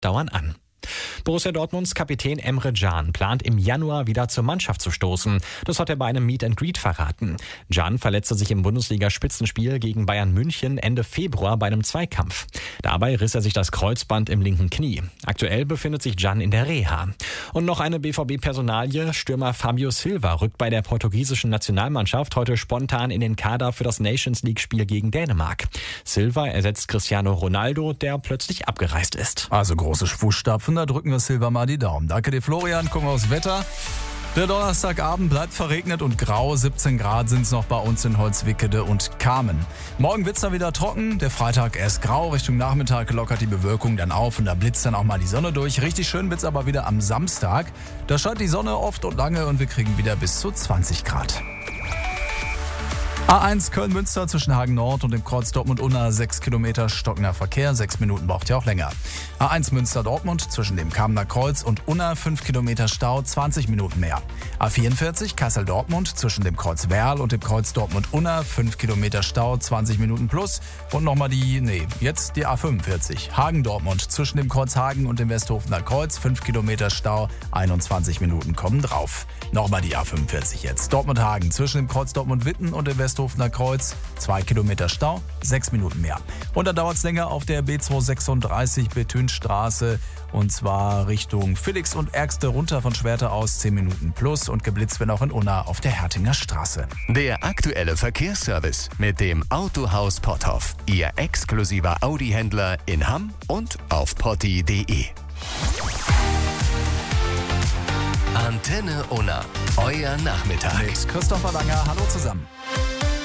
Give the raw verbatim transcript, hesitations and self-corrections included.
dauern an. Borussia Dortmunds Kapitän Emre Can plant im Januar wieder zur Mannschaft zu stoßen. Das hat er bei einem Meet and Greet verraten. Can verletzte sich im Bundesliga-Spitzenspiel gegen Bayern München Ende Februar bei einem Zweikampf. Dabei riss er sich das Kreuzband im linken Knie. Aktuell befindet sich Can in der Reha. Und noch eine B V B-Personalie. Stürmer Fabio Silva rückt bei der portugiesischen Nationalmannschaft heute spontan in den Kader für das Nations League-Spiel gegen Dänemark. Silva ersetzt Cristiano Ronaldo, der plötzlich abgereist ist. Also große Fußstapfen. Da drücken wir Silva mal die Daumen. Danke dir, Florian. Gucken wir aufs Wetter. Der Donnerstagabend bleibt verregnet und grau. siebzehn Grad sind es noch bei uns in Holzwickede und Kamen. Morgen wird's dann wieder trocken. Der Freitag erst grau. Richtung Nachmittag lockert die Bewölkung dann auf und da blitzt dann auch mal die Sonne durch. Richtig schön wird's aber wieder am Samstag. Da scheint die Sonne oft und lange und wir kriegen wieder bis zu zwanzig Grad. A eins Köln-Münster zwischen Hagen Nord und dem Kreuz Dortmund-Unna sechs Kilometer stockender Verkehr, sechs Minuten braucht ihr auch länger. A eins Münster-Dortmund zwischen dem Kamener Kreuz und Unna fünf Kilometer Stau, zwanzig Minuten mehr. A vierundvierzig Kassel-Dortmund zwischen dem Kreuz Werl und dem Kreuz Dortmund-Unna fünf Kilometer Stau, zwanzig Minuten plus. Und nochmal die, nee, jetzt die A fünfundvierzig Hagen-Dortmund zwischen dem Kreuz Hagen und dem Westhofener Kreuz, fünf Kilometer Stau, einundzwanzig Minuten kommen drauf. Nochmal die A fünfundvierzig jetzt. Dortmund-Hagen zwischen dem Kreuz Dortmund-Witten und dem Westhofener Kreuz, zwei Kilometer Stau, sechs Minuten mehr. Und dann dauert es länger auf der B zweihundertsechsunddreißig Bethünstraße und zwar Richtung Villix und Ärgste runter von Schwerte aus, zehn Minuten plus und geblitzt, wenn auch in Unna auf der Hertinger Straße. Der aktuelle Verkehrsservice mit dem Autohaus Potthoff. Ihr exklusiver Audi-Händler in Hamm und auf potti punkt de. Antenne Unna, euer Nachmittag. Mit Christopher Langer, hallo zusammen.